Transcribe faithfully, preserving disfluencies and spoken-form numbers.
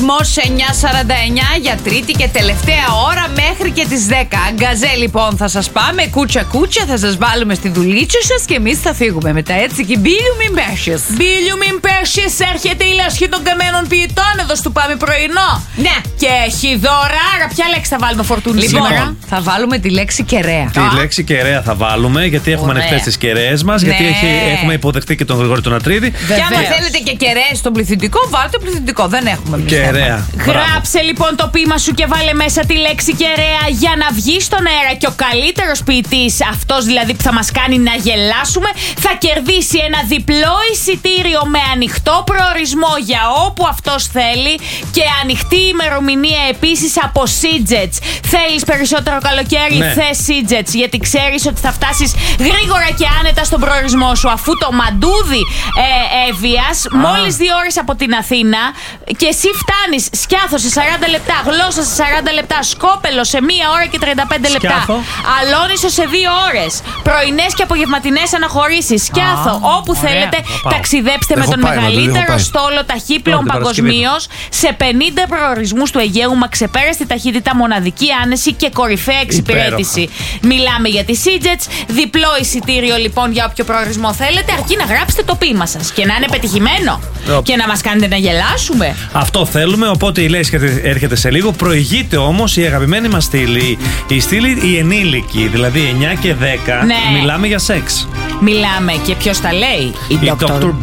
ρυθμός εννιά σαράντα εννιά για τρίτη και τελευταία ώρα μέχρι και τις δέκα. Γκαζέ λοιπόν θα σας πάμε, κούτσα κούτσα, θα σας βάλουμε στη δουλίτσα σας και εμείς θα φύγουμε μετά, έτσι, και μπίλιου μην πέσεις. Μπίλιου μην πέσεις, έρχεται η λέσχη των καμένων ποιητών εδώ στο Πάμε Πρωινό. Ναι. Και έχει δωράρα. Ποια λέξη θα βάλουμε, Φορτούνη, Λοιπόν, σήμερα? θα βάλουμε τη λέξη κεραία. Τη Α. λέξη κεραία θα βάλουμε, γιατί έχουμε Ωραία. ανοιχτές τις κεραίες μας, Ναι. γιατί έχει, έχουμε υποδεχτεί και τον Γρηγόρη τον Ατρίδη. Και άμα θέλετε και κεραίες στον πληθυντικό, βάλτε πληθυντικό. Δεν έχουμε εμείς Κεραία. θέμα. Γράψε λοιπόν το ποίημα σου και βάλε μέσα τη λέξη κεραία για να βγει στον αέρα. Και ο καλύτερος ποιητής, αυτός δηλαδή που θα μας κάνει να γελάσουμε, θα κερδίσει ένα διπλό εισιτήριο με ανοιχτό προορισμό για όπου αυτός θέλει και ανοιχτή ημερομηνία επίσης από Σίτζετς. Θέλεις περισσότερο καλοκαίρι, Ναι. θες Σίτζετς, γιατί ξέρεις ότι θα φτάσεις γρήγορα και άνετα στον προορισμό σου, αφού το μαντούδι ε, Εύβοιας μόλις δύο ώρες από την Αθήνα και εσύ φτάνεις Σκιάθο σε σαράντα λεπτά, Γλώσσα σε σαράντα λεπτά, Σκόπελο σε μία ώρα και τριάντα πέντε λεπτά, Σκιάθο. Αλόνισο σε δύο ώρες, πρωινές και απογευματινές αναχωρήσεις. Σκιάθο, Α, όπου ωραία. θέλετε, ταξιδέψτε με Έχω τον πάει, Μαντούδι, έχω μεγαλύτερο πάει. στόλο ταχύπλων Την Παρασκευή. παγκοσμίως σε πενήντα προορισμούς του Αιγαίου, με ξεπέραστη ταχύτητα, μοναδική άνεση και κορυφαία εξυπηρέτηση. Μιλάμε για τη Σίτζετς. Διπλό εισιτήριο λοιπόν για όποιο προορισμό θέλετε, αρκεί να γράψετε το ποίημα σας και να είναι πετυχημένο. Οπ. Και να μας κάνετε να γελάσουμε. Αυτό θέλουμε, οπότε η λέξη έρχεται σε λίγο. Προηγείται όμως η αγαπημένη μας στήλη. Η στήλη η ενήλικη, δηλαδή εννιά και δέκα. Ναι. Μιλάμε για σεξ. Μιλάμε και ποιος τα λέει? Η Η Doctor Doctor